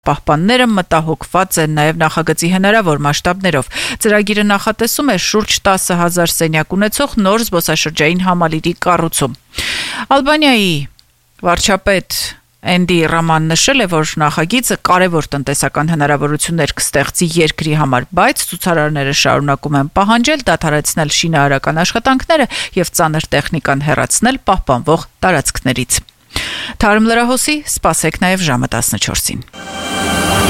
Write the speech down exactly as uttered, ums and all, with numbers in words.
Պահպանները մտահոգված են նաև նախագծի հնարավոր մասշտաբներով։ Ծրագիրը նախատեսում է շուրջ տասը հազար սենյակ ունեցող նոր զբոսաշրջային համալիրի կառուցում։ Ալբանիայի վարչապետ Էնդի Ռաման նշել է, որ նախագիծը կարևոր տնտեսական հնարավորություններ կստեղծի երկրի համար, բայց ցուցարարները շարունակում են պահանջել դադարեցնել շինարարական աշխատանքները եւ ծանր տեխնիկան հեռացնել պահպանվող տարածքներից։ Թարմ լրահոսի սպասեք նաև ժամը տասնչորսին։